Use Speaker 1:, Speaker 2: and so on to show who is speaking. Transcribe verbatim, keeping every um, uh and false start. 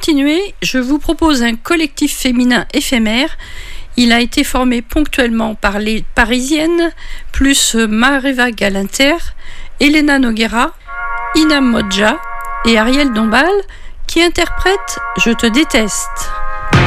Speaker 1: continuer, je vous propose un collectif féminin éphémère. Il a été formé ponctuellement par les Parisiennes, plus Mareva Galinter, Elena Noguera, Ina Modja et Ariel Dombal, qui interprètent « Je te déteste ».